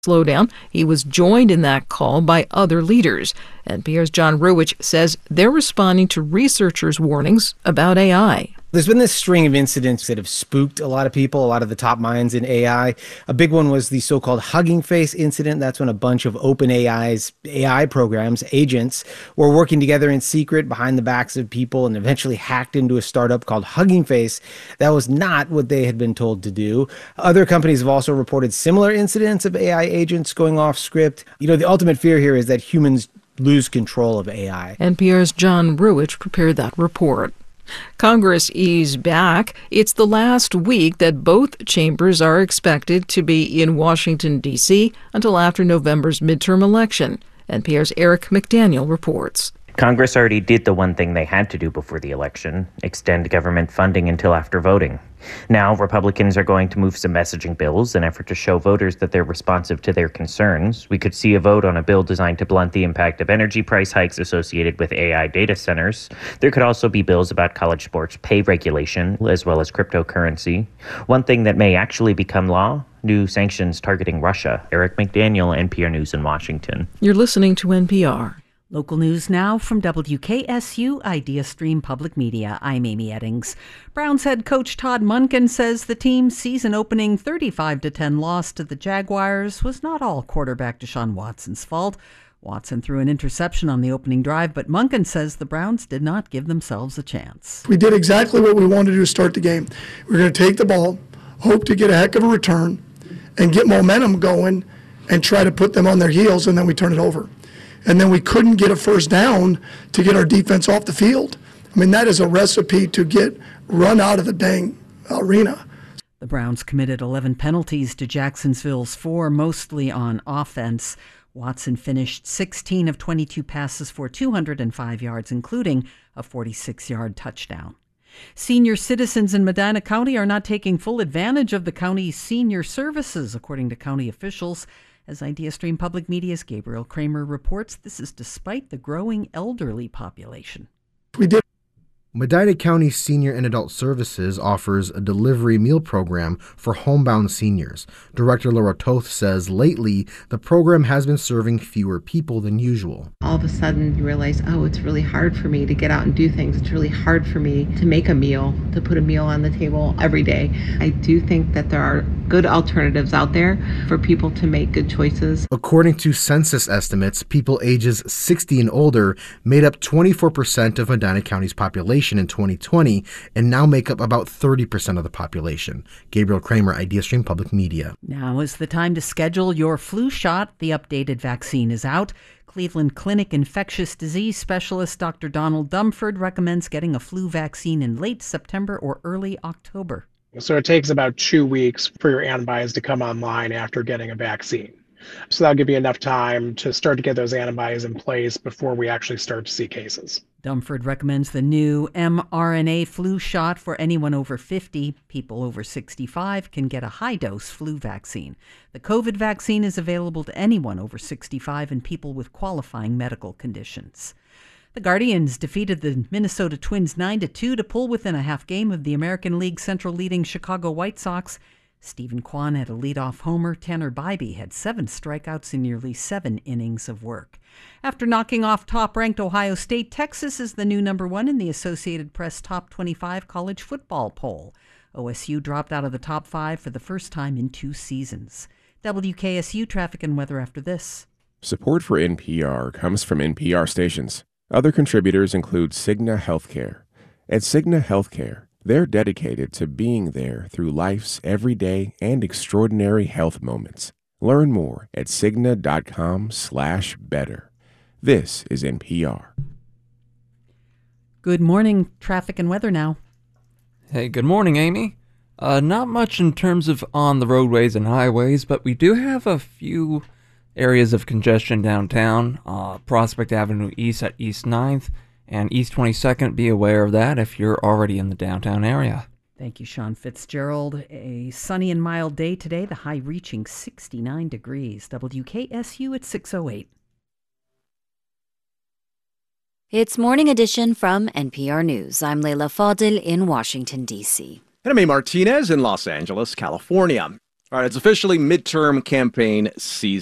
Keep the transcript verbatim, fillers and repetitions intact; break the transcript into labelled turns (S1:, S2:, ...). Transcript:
S1: slowdown. He was joined in that call by other leaders. N P R's John Ruwitch says they're responding to researchers' warnings about A I.
S2: There's been this string of incidents that have spooked a lot of people, a lot of the top minds in A I. A big one was the so-called Hugging Face incident. That's when a bunch of OpenAI's A I programs, agents, were working together in secret behind the backs of people and eventually hacked into a startup called Hugging Face. That was not what they had been told to do. Other companies have also reported similar incidents of A I agents going off script. You know, the ultimate fear here is that humans lose control of A I.
S1: N P R's John Ruwitch prepared that report. Congress is back. It's the last week that both chambers are expected to be in Washington, D C until after November's midterm election. N P R's Eric McDaniel reports.
S3: Congress already did the one thing they had to do before the election, extend government funding until after voting. Now, Republicans are going to move some messaging bills in an effort to show voters that they're responsive to their concerns. We could see a vote on a bill designed to blunt the impact of energy price hikes associated with A I data centers. There could also be bills about college sports pay regulation, as well as cryptocurrency. One thing that may actually become law, new sanctions targeting Russia. Eric McDaniel, N P R News in Washington.
S1: You're listening to N P R.
S4: Local news now from W K S U Idea Stream Public Media. I'm Amy Eddings. Browns head coach Todd Monken says the team's season-opening thirty-five to ten loss to the Jaguars was not all quarterback Deshaun Watson's fault. Watson threw an interception on the opening drive, but Monken says the Browns did not give themselves a chance.
S5: We did exactly what we wanted to do to start the game. We were going to take the ball, hope to get a heck of a return, and get momentum going and try to put them on their heels, and then we turn it over. And then we couldn't get a first down to get our defense off the field. I mean, that is a recipe to get run out of the dang arena.
S4: The Browns committed eleven penalties to Jacksonville's four, mostly on offense. Watson finished sixteen of twenty-two passes for two hundred five yards, including a forty-six-yard touchdown. Senior citizens in Medina County are not taking full advantage of the county's senior services, according to county officials. As Idea Stream Public Media's Gabriel Kramer reports, this is despite the growing elderly population.
S5: We did.
S6: Medina County Senior and Adult Services offers a delivery meal program for homebound seniors. Director Laura Toth says lately the program has been serving fewer people than usual.
S7: All of a sudden you realize, oh, it's really hard for me to get out and do things. It's really hard for me to make a meal, to put a meal on the table every day. I do think that there are good alternatives out there for people to make good choices.
S6: According to census estimates, people ages sixty and older made up twenty-four percent of Medina County's population in twenty twenty and now make up about thirty percent of the population. Gabriel Kramer, Idea Stream Public Media.
S4: Now is the time to schedule your flu shot. The updated vaccine is out. Cleveland Clinic infectious disease specialist Doctor Donald Dumford recommends getting a flu vaccine in late September or early October.
S8: So it takes about two weeks for your antibodies to come online after getting a vaccine. So that'll give you enough time to start to get those antibodies in place before we actually start to see cases.
S4: Dumford recommends the new mRNA flu shot for anyone over fifty. People over sixty-five can get a high-dose flu vaccine. The COVID vaccine is available to anyone over sixty-five and people with qualifying medical conditions. The Guardians defeated the Minnesota Twins nine to two to pull within a half game of the American League Central leading Chicago White Sox. Stephen Kwan had a leadoff homer. Tanner Bybee had seven strikeouts in nearly seven innings of work. After knocking off top-ranked Ohio State, Texas is the new number one in the Associated Press Top twenty-five college football poll. O S U dropped out of the top five for the first time in two seasons. W K S U traffic and weather after this.
S9: Support for N P R comes from N P R stations. Other contributors include Cigna Healthcare. At Cigna Healthcare, they're dedicated to being there through life's everyday and extraordinary health moments. Learn more at Cigna.com slash better. This is N P R.
S4: Good morning. Traffic and weather now.
S10: Hey, good morning, Amy. Uh, not much in terms of on the roadways and highways, but we do have a few areas of congestion downtown. Uh, Prospect Avenue East at East ninth and East twenty-second. Be aware of that if you're already in the downtown area.
S4: Thank you, Sean Fitzgerald. A sunny and mild day today, the high reaching sixty-nine degrees. W K S U at six oh eight.
S11: It's Morning Edition from N P R News. I'm Leila Fadil in Washington, D C.
S12: And I'm A. Martinez in Los Angeles, California. All right, it's officially midterm campaign season.